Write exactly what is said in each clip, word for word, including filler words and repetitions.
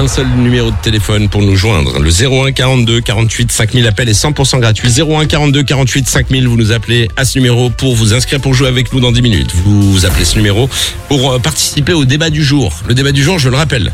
un seul numéro de téléphone pour nous joindre. Le zéro un quarante-deux quarante-huit cinq mille, appel est cent pour cent gratuit. zéro un quarante-deux quarante-huit cinq mille, vous nous appelez à ce numéro pour vous inscrire pour jouer avec nous dans dix minutes. Vous appelez ce numéro pour participer au débat du jour. Le débat du jour, je le rappelle.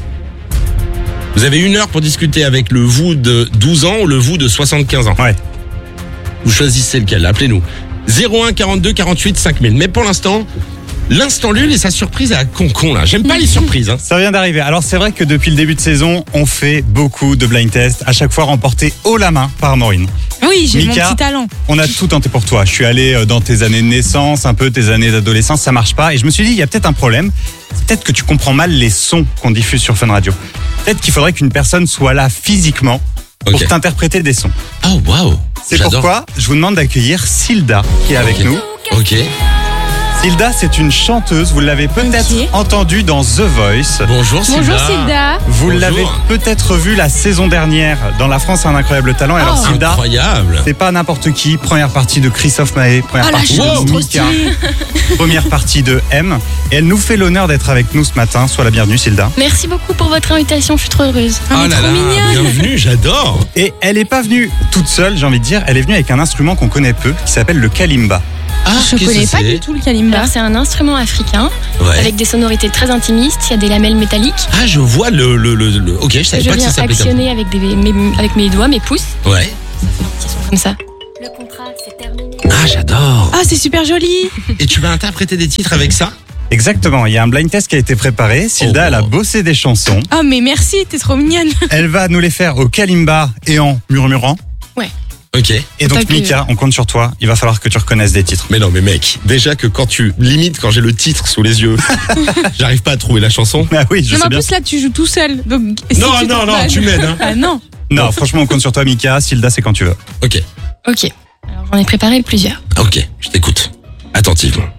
Vous avez une heure pour discuter avec le vous de douze ans ou le vous de soixante-quinze ans. Ouais. Vous choisissez lequel, appelez-nous. zéro un quarante-deux quarante-huit cinq mille. Mais pour l'instant, l'instant Lul et sa surprise à Concon là. J'aime pas les surprises. Hein. Ça vient d'arriver. Alors c'est vrai que depuis le début de saison, on fait beaucoup de blind tests, à chaque fois remportés haut la main par Maureen. Oui, j'ai Mika, mon petit talent. On a tout tenté pour toi. Je suis allé dans tes années de naissance, un peu tes années d'adolescence, ça marche pas. Et je me suis dit, il y a peut-être un problème. C'est peut-être que tu comprends mal les sons qu'on diffuse sur Fun Radio. Peut-être qu'il faudrait qu'une personne soit là physiquement pour Ok. t'interpréter des sons. Oh waouh. C'est J'adore. pourquoi je vous demande d'accueillir Silda qui est avec Ok. nous. Ok. Silda, c'est une chanteuse, vous l'avez peut-être Ok. entendue dans The Voice. Bonjour Silda. Bonjour Silda. Vous Bonjour. l'avez peut-être vu la saison dernière dans La France a un incroyable talent. Et alors Oh. Silda, Incroyable. c'est pas n'importe qui. Première partie de Christophe Maé, première Oh la partie chance, de trop Mika, stylé. première partie de M. Et elle nous fait l'honneur d'être avec nous ce matin. Sois la bienvenue Silda. Merci beaucoup pour votre invitation, je suis trop heureuse. Ah, mais Oh là trop là, mignonne. bienvenue, j'adore. Et elle est pas venue toute seule, j'ai envie de dire. Elle est venue avec un instrument qu'on connaît peu, qui s'appelle le kalimba. Ah, Je qu'est-ce connais que pas c'est du tout le kalimba. Alors c'est un instrument africain Ouais. avec des sonorités très intimistes, il y a des lamelles métalliques. Ah, je vois le le le. le- Ok, je savais Je pas que ça viens s'appelait comme actionner avec, des, mes, avec mes doigts, mes pouces, ça. Ouais. qui sont comme ça. Le contrat, c'est terminé. Ah, j'adore. Ah, c'est super joli. Et tu vas interpréter des titres avec ça? Exactement, il y a un blind test qui a été préparé. Silda, Oh. elle a bossé des chansons. Oh, mais merci, t'es trop mignonne. Elle va nous les faire au kalimba et en murmurant. Ok. Et donc Pas que- Mika, on compte sur toi. Il va falloir que tu reconnaisses des titres. Mais non, mais mec, déjà que quand tu limite quand j'ai le titre sous les yeux, j'arrive pas à trouver la chanson. Ah oui, je Non, mais sais en bien. plus, là, tu joues tout seul. Donc, si Non, tu non, non, t'emballes- tu m'aides. Hein. Ah non. Non, franchement, on compte sur toi Mika. Silda, c'est quand tu veux. Ok. Ok, alors j'en ai préparé plusieurs. Ok, je t'écoute attentivement.